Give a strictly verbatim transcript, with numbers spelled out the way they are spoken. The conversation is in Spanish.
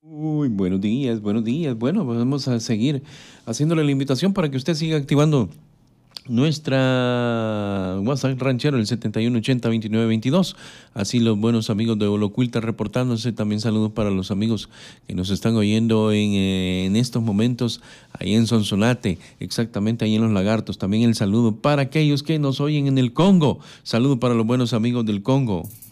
Uy, buenos días, buenos días. Bueno, pues vamos a seguir haciéndole la invitación para que usted siga activando nuestra WhatsApp ranchero, el setenta y uno ochenta veintinueve veintidós. Así los buenos amigos de Holocuilta reportándose. También saludos para los amigos que nos están oyendo en, eh, en estos momentos ahí en Sonsonate, exactamente ahí en Los Lagartos. También el saludo para aquellos que nos oyen en el Congo. Saludo para los buenos amigos del Congo.